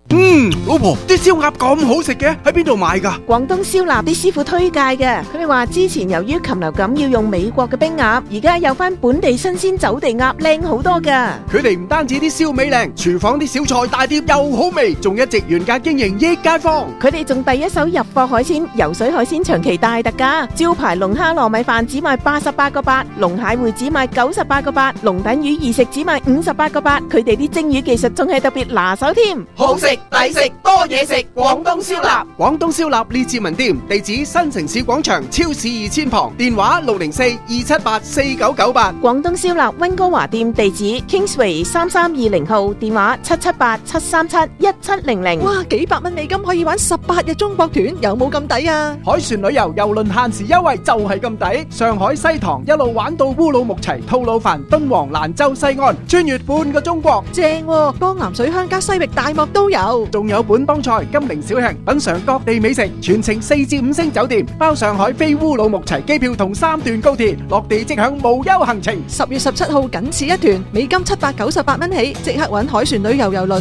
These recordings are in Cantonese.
老婆，啲燒鴨咁好食嘅，喺邊度買㗎？ 廣東燒臘啲師傅推介嘅，佢哋話之前由於禽流感要用美國嘅冰鴨，而家有翻本地新鮮走地鴨靚好多㗎。 佢哋唔單止啲燒味靚，廚房啲小菜大碟又好味，仲一直原價經營益街坊。 佢哋仲第一手入貨海鮮，游水海鮮長期大特價，招牌龍蝦糯米飯只賣88個8，龍蟹會只賣98個8，龍躉魚二食只賣58個8。佢哋啲蒸魚技術仲係特別拿手添， 好食抵食多嘢食，廣東燒臘。 廣東燒臘列治文店，地址新城市廣場超市2000旁，電話604-278-4998。 廣東燒臘溫哥華店地址 Kingsway 3320號，電話778-737-1700。 哇，幾百蚊美金可以玩18日中國團，有冇咁抵啊？ 海船旅遊郵輪限時優惠就係咁抵，上海西塘一路玩到烏魯木齊、吐魯番、敦煌、蘭州、西安，穿越半個中國， 正喎！江南水鄉加西域大漠都有， 仲有本幫菜、金陵小吃，品嘗各地美食，全程4至5星酒店，包上海飛烏魯木齊機票同3段高鐵，落地即享無憂行程。 10月17號僅此一團，美金798蚊起，即刻搵海船旅遊郵輪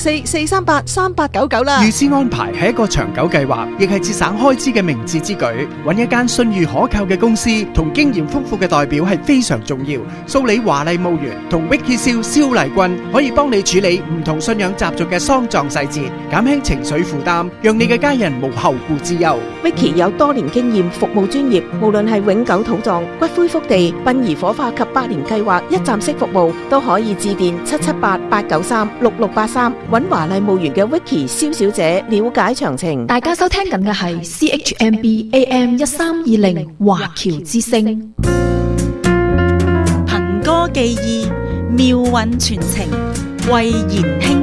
604-438-3899啦。 預先安排係一個長久計劃，亦係節省開支嘅明智之舉。揾一間信譽可靠嘅公司同經驗豐富嘅代表係非常重要。蘇里華麗墓園同 Vicky 蕭麗君可以幫你處理唔同信仰習俗嘅喪葬細節，減輕情緒負擔，讓你嘅家人無後顧之憂。 Vicky 有多年經驗，服務專業，無論係永久土葬、骨灰福地、殯儀火化及百年計劃一站式服務，都可以致電778-893-6683，揾華麗墓園嘅 Vicky 蕭小姐了解詳情。 大家收聽緊嘅係 CHMB AM 1320華僑之聲， 憑歌寄意，妙韻傳情，慧言輕